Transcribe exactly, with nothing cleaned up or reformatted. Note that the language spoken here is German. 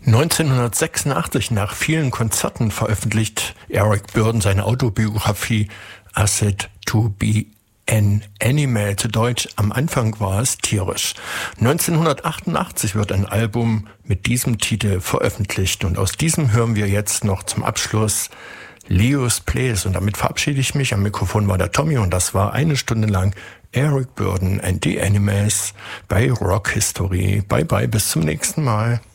neunzehnhundertsechsundachtzig, nach vielen Konzerten, veröffentlicht Eric Burdon seine Autobiografie I Said to Be an Animal, zu Deutsch Am Anfang war es tierisch. neunzehnhundertachtundachtzig wird ein Album mit diesem Titel veröffentlicht und aus diesem hören wir jetzt noch zum Abschluss Leo's Place und damit verabschiede ich mich. Am Mikrofon war der Tommy und das war eine Stunde lang Eric Burdon and the Animals bei Rock History. Bye bye, bis zum nächsten Mal.